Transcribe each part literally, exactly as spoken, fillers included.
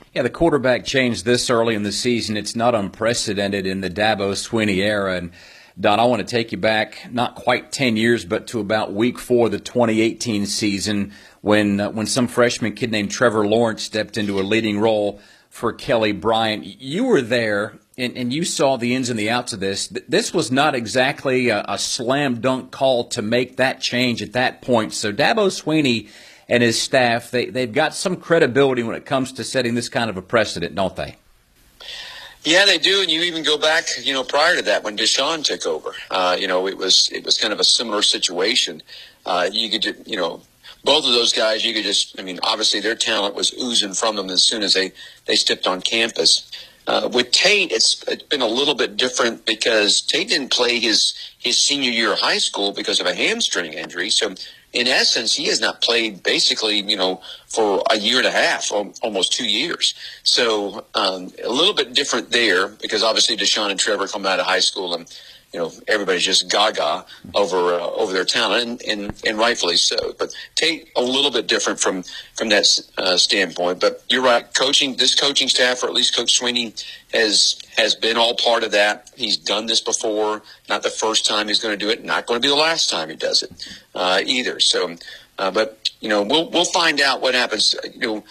Yeah, the quarterback change this early in the season, it's not unprecedented in the Dabo Swinney era. And, Don, I want to take you back not quite ten years, but to about week four of the twenty eighteen season when uh, when some freshman kid named Trevor Lawrence stepped into a leading role for Kelly Bryant. You were there, and, and you saw the ins and the outs of this. This was not exactly a, a slam dunk call to make that change at that point. So Dabo Swinney and his staff, they, they've got some credibility when it comes to setting this kind of a precedent, don't they? Yeah, they do, and you even go back, you know, prior to that when Deshaun took over. Uh, you know, it was it was kind of a similar situation. Uh, you could, you know, both of those guys, you could just, I mean, obviously their talent was oozing from them as soon as they, they stepped on campus. Uh, with Tate, it's, it's been a little bit different because Tate didn't play his, his senior year of high school because of a hamstring injury. So, in essence, he has not played basically, you know, for a year and a half, almost two years. So um, a little bit different there because obviously Deshaun and Trevor come out of high school and, you know, everybody's just gaga over uh, over their talent, and, and, and rightfully so. But Tate, a little bit different from from that uh, standpoint. But you're right, coaching this coaching staff, or at least Coach Swinney, has has been all part of that. He's done this before. Not the first time he's going to do it. Not going to be the last time he does it uh, either. So, uh, but you know, we'll we'll find out what happens. You know,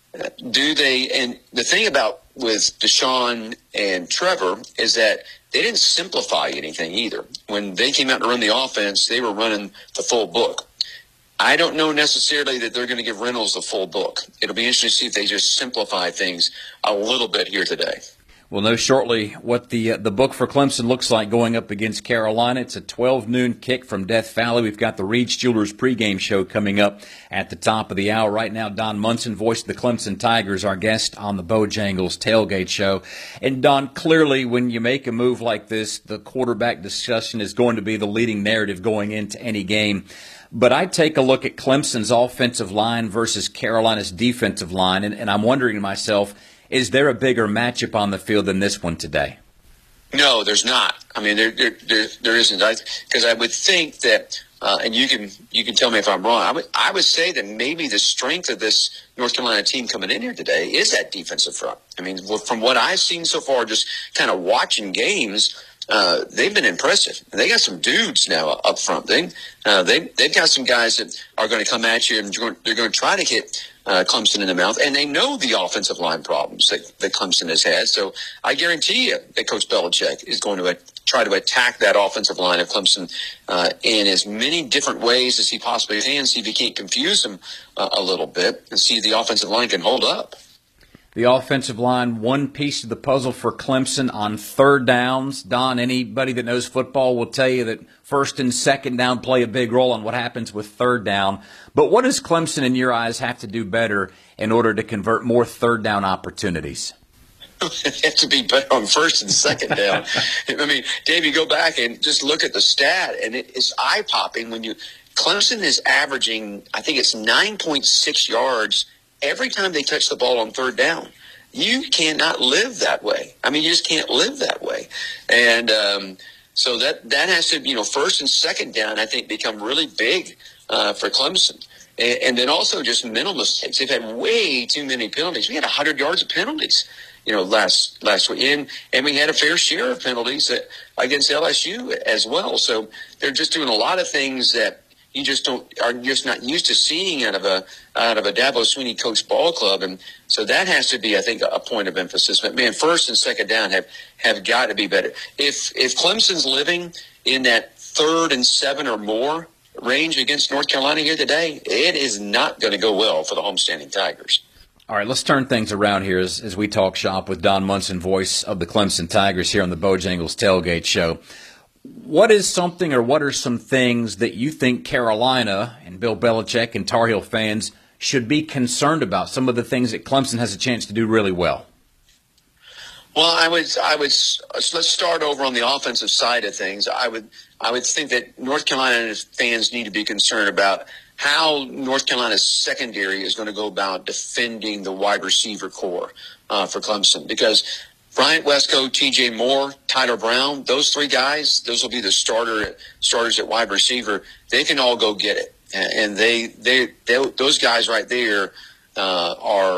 do they? And the thing about with Deshaun and Trevor is that they didn't simplify anything either. When they came out to run the offense, they were running the full book. I don't know necessarily that they're going to give Reynolds the full book. It'll be interesting to see if they just simplify things a little bit here today. We'll know shortly what the uh, the book for Clemson looks like going up against Carolina. It's a twelve noon kick from Death Valley. We've got the Reed's Jewelers pregame show coming up at the top of the hour. Right now, Don Munson, voice of the Clemson Tigers, our guest on the Bojangles Tailgate Show. And, Don, clearly when you make a move like this, the quarterback discussion is going to be the leading narrative going into any game. But I take a look at Clemson's offensive line versus Carolina's defensive line, and, and I'm wondering to myself, is there a bigger matchup on the field than this one today? No, there's not. I mean, there there there, there isn't. Because I, I would think that, uh, and you can you can tell me if I'm wrong. I would I would say that maybe the strength of this North Carolina team coming in here today is that defensive front. I mean, from what I've seen so far, just kind of watching games, uh, they've been impressive. And they got some dudes now up front. They uh, they they've got some guys that are going to come at you and they're going to try to hit Uh, Clemson in the mouth, and they know the offensive line problems that, that Clemson has had. So I guarantee you that Coach Belichick is going to uh, try to attack that offensive line of Clemson uh, in as many different ways as he possibly can, see if he can't confuse them uh, a little bit, and see if the offensive line can hold up. The offensive line, one piece of the puzzle for Clemson on third downs. Don, anybody that knows football will tell you that first and second down play a big role on what happens with third down. But what does Clemson, in your eyes, have to do better in order to convert more third down opportunities? They have to be better on first and second down. I mean, Dave, you go back and just look at the stat, and it's eye-popping when you – Clemson is averaging, I think it's nine point six yards every time they touch the ball on third down. You cannot live that way. I mean, you just can't live that way. And um, so that that has to, you know, first and second down, I think, become really big uh, for Clemson. And, and then also just mental mistakes. They've had way too many penalties. We had one hundred yards of penalties, you know, last last week. And, and we had a fair share of penalties that, against L S U as well. So they're just doing a lot of things that you just don't are just not used to seeing out of a out of a Dabo Swinney coached ball club, and so that has to be, I think, a point of emphasis. But man, first and second down have have got to be better. If if Clemson's living in that third and seven or more range against North Carolina here today, it is not going to go well for the homestanding Tigers. All right, let's turn things around here as, as we talk shop with Don Munson, voice of the Clemson Tigers, here on the Bojangles Tailgate Show. What is something or what are some things that you think Carolina and Bill Belichick and Tar Heel fans should be concerned about, some of the things that Clemson has a chance to do really well? Well, I would, I would, let's start over on the offensive side of things. I would, I would think that North Carolina fans need to be concerned about how North Carolina's secondary is going to go about defending the wide receiver core uh, for Clemson, because Bryant Westco, T J Moore, Tyler Brown, those three guys, those will be the starter starters at wide receiver. They can all go get it, and they they, they those guys right there uh, are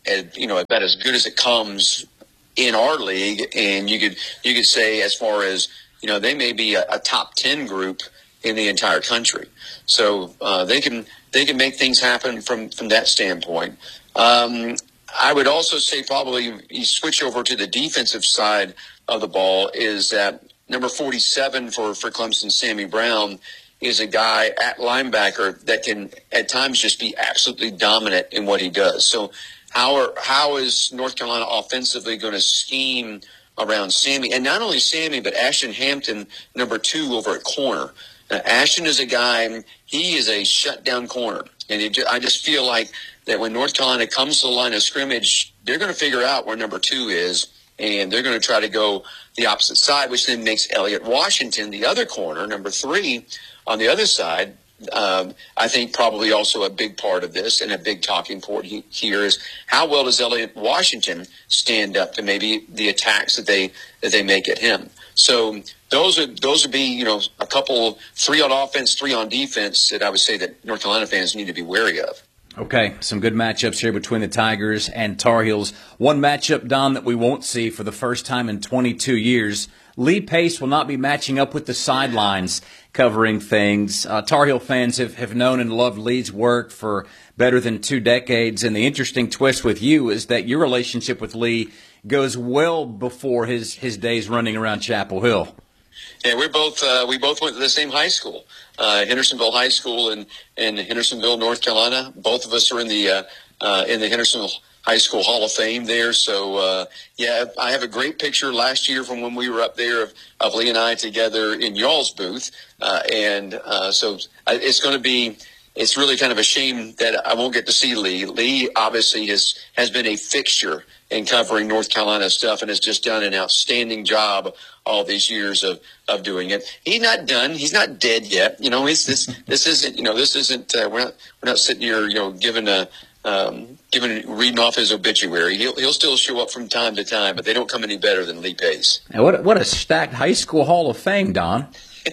as, you know, about as good as it comes in our league. And you could you could say, as far as, you know, they may be a, a top ten group in the entire country. So uh, they can they can make things happen from, from that standpoint. Um, I would also say probably you switch over to the defensive side of the ball is that number forty-seven for, for Clemson, Sammy Brown, is a guy at linebacker that can at times just be absolutely dominant in what he does. So how are, how is North Carolina offensively going to scheme around Sammy? And not only Sammy, but Ashton Hampton, number two over at corner. Now, Ashton is a guy, he is a shutdown corner. And it, I just feel like that when North Carolina comes to the line of scrimmage, they're going to figure out where number two is, and they're going to try to go the opposite side, which then makes Elliott Washington, the other corner, number three, on the other side. Um, I think probably also a big part of this and a big talking point he, here is how well does Elliott Washington stand up to maybe the attacks that they that they make at him. So those are those would be, you know, a couple, three on offense, three on defense that I would say that North Carolina fans need to be wary of. Okay, some good matchups here between the Tigers and Tar Heels. One matchup, Don, that we won't see for the first time in twenty-two years. Lee Pace will not be matching up with the sidelines covering things. Uh, Tar Heel fans have, have known and loved Lee's work for better than two decades. And the interesting twist with you is that your relationship with Lee goes well before his, his days running around Chapel Hill. Yeah, we're both uh, we both went to the same high school, uh, Hendersonville High School in, in Hendersonville, North Carolina. Both of us are in the uh, uh, in the Hendersonville High School Hall of Fame there. So uh, yeah, I have a great picture last year from when we were up there of, of Lee and I together in y'all's booth, uh, and uh, so it's going to be. It's really kind of a shame that I won't get to see Lee. Lee obviously has has been a fixture in covering North Carolina stuff and has just done an outstanding job all these years of, of doing it. He's not done. He's not dead yet. You know, it's this this isn't you know this isn't uh, we're not we're not sitting here you know giving a um, giving reading off his obituary. He'll he'll still show up from time to time, but they don't come any better than Lee Pace. Now, what what a stacked high school Hall of Fame, Don.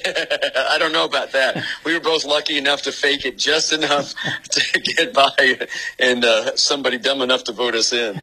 I don't know about that. We were both lucky enough to fake it just enough to get by, and uh, somebody dumb enough to vote us in.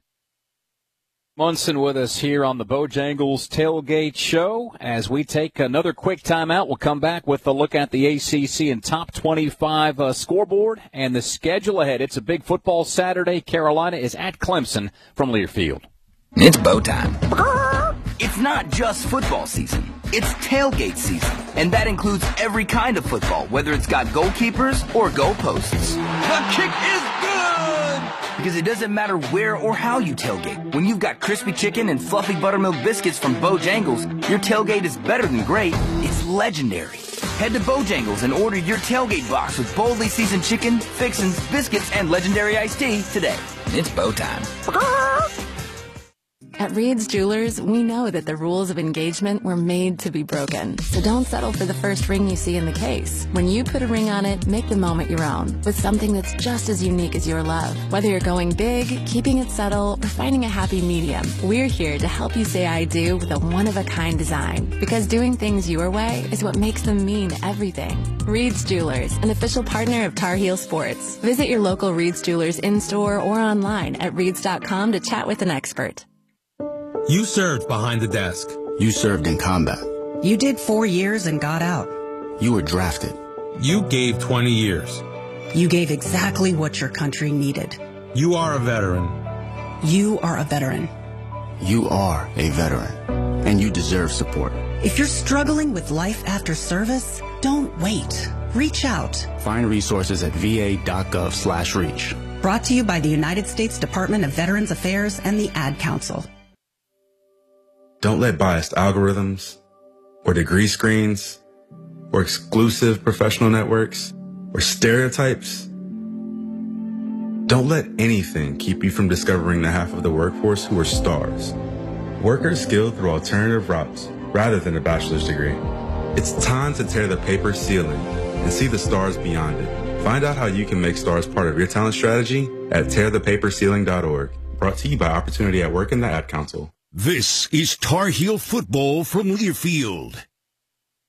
Munson with us here on the Bojangles Tailgate Show. As we take another quick timeout, we'll come back with a look at the A C C and top twenty-five uh, scoreboard and the schedule ahead. It's a big football Saturday. Carolina is at Clemson from Learfield. It's bow time. It's not just football season. It's tailgate season, and that includes every kind of football, whether it's got goalkeepers or goalposts. The kick is good! Because it doesn't matter where or how you tailgate. When you've got crispy chicken and fluffy buttermilk biscuits from Bojangles, your tailgate is better than great. It's legendary. Head to Bojangles and order your tailgate box with boldly seasoned chicken, fixins, biscuits, and legendary iced tea today. It's bow time. At Reed's Jewelers, we know that the rules of engagement were made to be broken. So don't settle for the first ring you see in the case. When you put a ring on it, make the moment your own with something that's just as unique as your love. Whether you're going big, keeping it subtle, or finding a happy medium, we're here to help you say I do with a one-of-a-kind design. Because doing things your way is what makes them mean everything. Reed's Jewelers, an official partner of Tar Heel Sports. Visit your local Reed's Jewelers in-store or online at reeds dot com to chat with an expert. You served behind the desk. You served in combat. You did four years and got out. You were drafted. You gave twenty years. You gave exactly what your country needed. You are a veteran. You are a veteran. You are a veteran, and you deserve support. If you're struggling with life after service, don't wait. Reach out. Find resources at va.gov slash reach. Brought to you by the United States Department of Veterans Affairs and the Ad Council. Don't let biased algorithms, or degree screens, or exclusive professional networks, or stereotypes. Don't let anything keep you from discovering the half of the workforce who are stars. Workers skilled through alternative routes rather than a bachelor's degree. It's time to tear the paper ceiling and see the stars beyond it. Find out how you can make stars part of your talent strategy at tear the paper ceiling dot org. Brought to you by Opportunity at Work and the Ad Council. This is Tar Heel football from Learfield.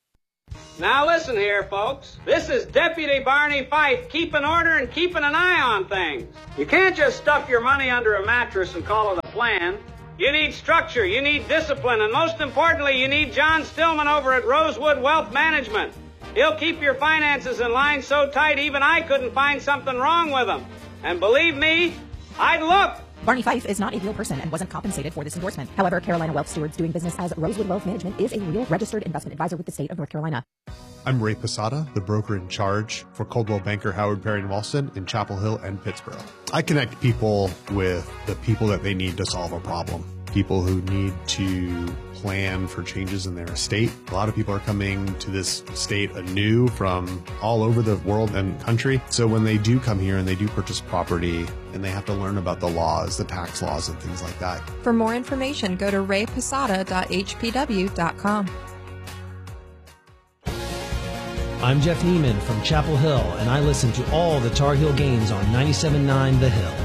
Now listen here, folks. This is Deputy Barney Fife keeping order and keeping an eye on things. You can't just stuff your money under a mattress and call it a plan. You need structure, you need discipline, and most importantly, you need John Stillman over at Rosewood Wealth Management. He'll keep your finances in line so tight even I couldn't find something wrong with them. And believe me, I'd look. Barney Fife is not a real person and wasn't compensated for this endorsement. However, Carolina Wealth Stewards doing business as Rosewood Wealth Management is a real registered investment advisor with the state of North Carolina. I'm Ray Posada, the broker in charge for Coldwell Banker Howard Perry and Walston in Chapel Hill and Pittsburgh. I connect people with the people that they need to solve a problem. People who need to plan for changes in their estate. A lot of people are coming to this state anew from all over the world and country. So when they do come here and they do purchase property and they have to learn about the laws, the tax laws and things like that. For more information, go to ray posada dot h p w dot com. I'm Jeff Neiman from Chapel Hill, and I listen to all the Tar Heel games on ninety-seven point nine The Hill.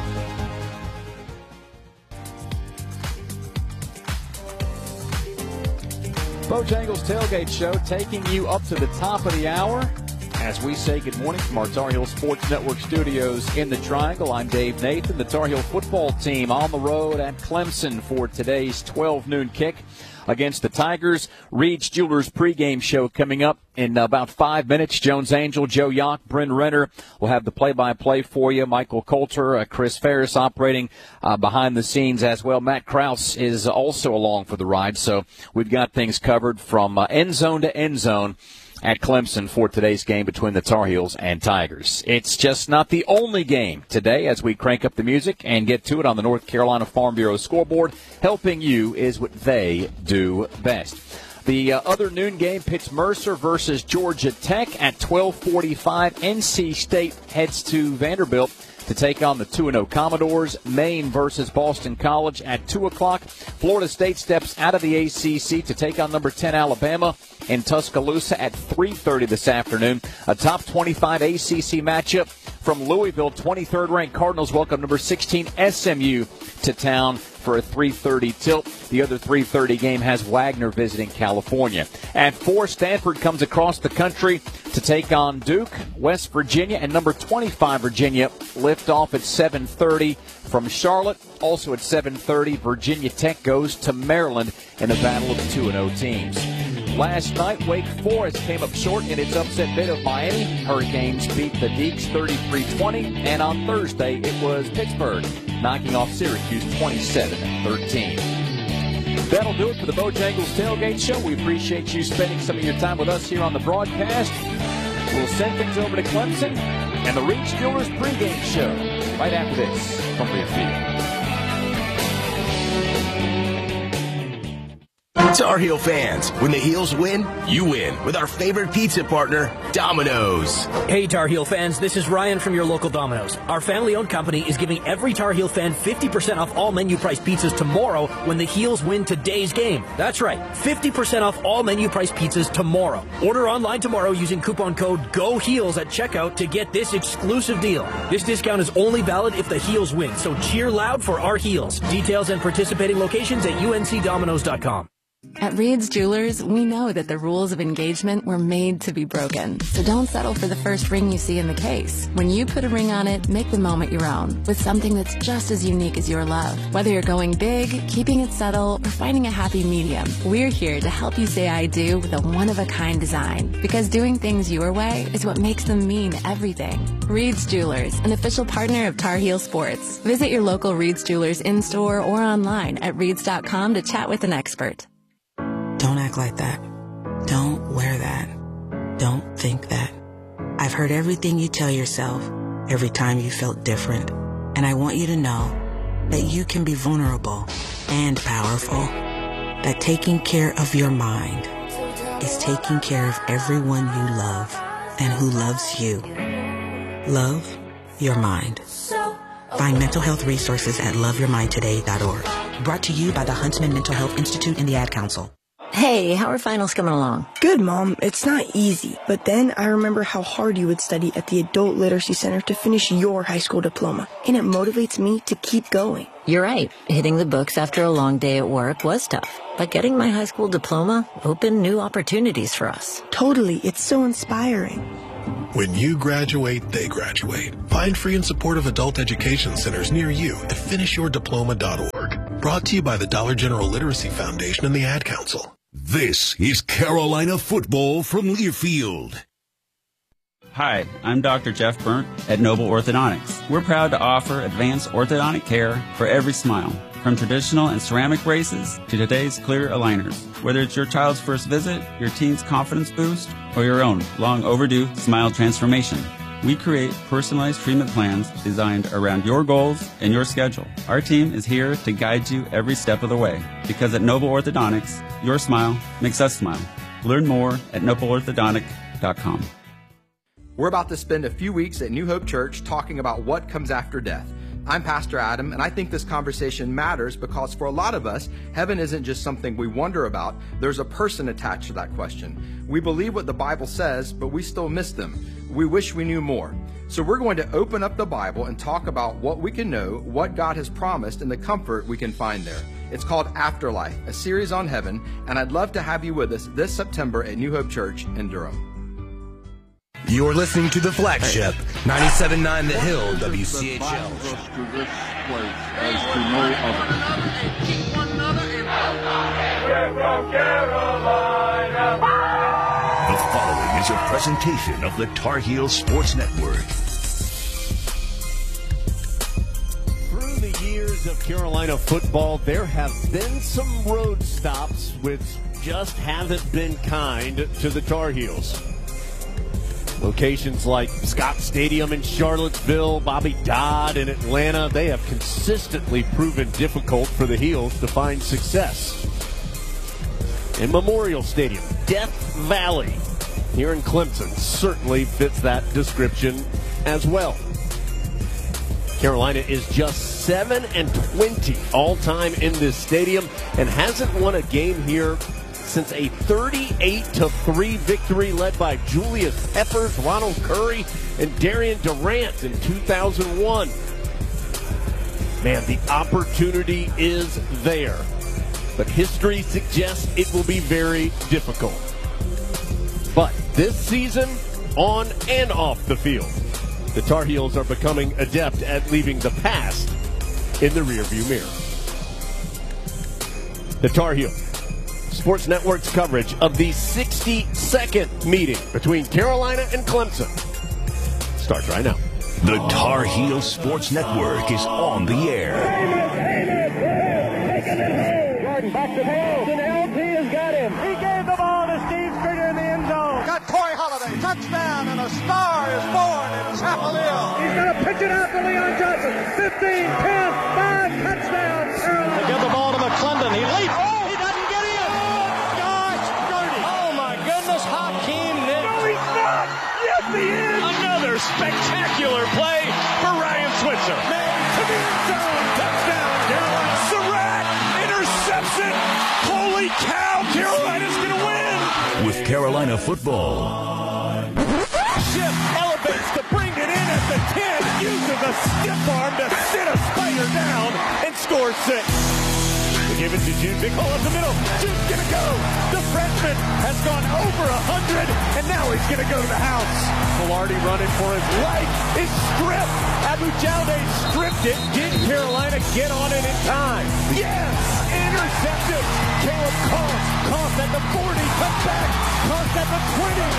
Bojangles Tailgate Show taking you up to the top of the hour as we say good morning from our Tar Heel Sports Network studios in the Triangle. I'm Dave Nathan. The Tar Heel football team on the road at Clemson for today's twelve noon kick against the Tigers. Reed's Jewelers pregame show coming up in about five minutes. Jones Angel, Joe Yock, Bryn Renner will have the play-by-play for you. Michael Coulter, uh, Chris Ferris operating uh, behind the scenes as well. Matt Krause is also along for the ride, so we've got things covered from uh, end zone to end zone at Clemson for today's game between the Tar Heels and Tigers. It's just not the only game today as we crank up the music and get to it on the North Carolina Farm Bureau scoreboard. Helping you is what they do best. The uh, other noon game, Pitts Mercer versus Georgia Tech at twelve forty-five. N C State heads to Vanderbilt to take on the two and oh Commodores. Maine versus Boston College at two o'clock. Florida State steps out of the A C C to take on number ten Alabama in Tuscaloosa at three thirty this afternoon. A top twenty-five A C C matchup from Louisville. twenty-third ranked Cardinals welcome number sixteen S M U to town for a three thirty tilt. The other three thirty game has Wagner visiting California. At four, Stanford comes across the country to take on Duke. West Virginia and number twenty-five Virginia lift off at seven thirty from Charlotte. Also at seven thirty, Virginia Tech goes to Maryland in a battle of the two and oh teams. Last night, Wake Forest came up short in its upset bid of Miami. Hurricanes beat the Deacs thirty-three twenty, and on Thursday it was Pittsburgh knocking off Syracuse twenty-seven thirteen. That'll do it for the Bojangles Tailgate Show. We appreciate you spending some of your time with us here on the broadcast. We'll send things over to Clemson and the Reed's Jewelers pregame show right after this from Learfield. Tar Heel fans, when the Heels win, you win with our favorite pizza partner, Domino's. Hey Tar Heel fans, this is Ryan from your local Domino's. Our family-owned company is giving every Tar Heel fan fifty percent off all menu-priced pizzas tomorrow when the Heels win today's game. That's right, fifty percent off all menu-priced pizzas tomorrow. Order online tomorrow using coupon code GOHEELS at checkout to get this exclusive deal. This discount is only valid if the Heels win, so cheer loud for our Heels. Details and participating locations at U N C dominoes dot com. At Reed's Jewelers, we know that the rules of engagement were made to be broken. So don't settle for the first ring you see in the case. When you put a ring on it, make the moment your own with something that's just as unique as your love. Whether you're going big, keeping it subtle, or finding a happy medium, we're here to help you say I do with a one-of-a-kind design. Because doing things your way is what makes them mean everything. Reed's Jewelers, an official partner of Tar Heel Sports. Visit your local Reed's Jewelers in-store or online at reeds dot com to chat with an expert. Don't act like that. Don't wear that. Don't think that. I've heard everything you tell yourself every time you felt different. And I want you to know that you can be vulnerable and powerful. That taking care of your mind is taking care of everyone you love and who loves you. Love your mind. Find mental health resources at love your mind today dot org. Brought to you by the Huntsman Mental Health Institute and the Ad Council. Hey, how are finals coming along? Good, Mom. It's not easy. But then I remember how hard you would study at the Adult Literacy Center to finish your high school diploma. And it motivates me to keep going. You're right. Hitting the books after a long day at work was tough. But getting my high school diploma opened new opportunities for us. Totally. It's so inspiring. When you graduate, they graduate. Find free and supportive adult education centers near you at finish your diploma dot org. Brought to you by the Dollar General Literacy Foundation and the Ad Council. This is Carolina football from Learfield. Hi, I'm Doctor Jeff Burnt at Noble Orthodontics. We're proud to offer advanced orthodontic care for every smile, from traditional and ceramic braces to today's clear aligners. Whether it's your child's first visit, your teen's confidence boost, or your own long overdue smile transformation, we create personalized treatment plans designed around your goals and your schedule. Our team is here to guide you every step of the way, because at Noble Orthodontics, your smile makes us smile. Learn more at noble orthodontic dot com. We're about to spend a few weeks at New Hope Church talking about what comes after death. I'm Pastor Adam, and I think this conversation matters because for a lot of us, heaven isn't just something we wonder about. There's a person attached to that question. We believe what the Bible says, but we still miss them. We wish we knew more. So we're going to open up the Bible and talk about what we can know, what God has promised, and the comfort we can find there. It's called Afterlife, a series on heaven, and I'd love to have you with us this September at New Hope Church in Durham. You're listening to the flagship, ninety-seven point nine The Hill, W C H L. The following is a presentation of the Tar Heel Sports Network. Through the years of Carolina football, there have been some road stops which just haven't been kind to the Tar Heels. Locations like Scott Stadium in Charlottesville, Bobby Dodd in Atlanta, they have consistently proven difficult for the Heels to find success. In Memorial Stadium, Death Valley here in Clemson certainly fits that description as well. Carolina is just seven and twenty all-time in this stadium and hasn't won a game here since a thirty-eight to three victory led by Julius Peppers, Ronald Curry, and Darian Durant in two thousand one. Man, the opportunity is there, but history suggests it will be very difficult. But this season, on and off the field, the Tar Heels are becoming adept at leaving the past in the rearview mirror. The Tar Heels Sports Network's coverage of the sixty-second meeting between Carolina and Clemson starts right now. The Tar Heel Sports Network is on the air. Jordan back to Fields, and L T has got him. He gave the ball to Steve Stringer in the end zone. Got Corey Holiday, touchdown, and a star is born in Chapel Hill. He's going to pitch it out to Leon Johnson. fifteen, ten, five, touchdown, Carolina. They give the ball to McClendon. He leaps. Oh! Another spectacular play for Ryan Switzer. Man to the end zone. Touchdown, Carolina. Surratt interception. Holy cow, Carolina's going to win. With Carolina football. Schiff elevates to bring it in at the ten. Uses a stiff arm to sit a spider down and scores six. They give it to Jude. Big hole up the middle. Jude's going to go. The freshman has gone over one hundred, and now he's going to go to the house. Velarde running for his life is stripped. Abu Jalde stripped it. Did Carolina get on it in time? Yes! Intercepted. Caleb Koss. Koss at the forty. Comes back. Koss at the twenty.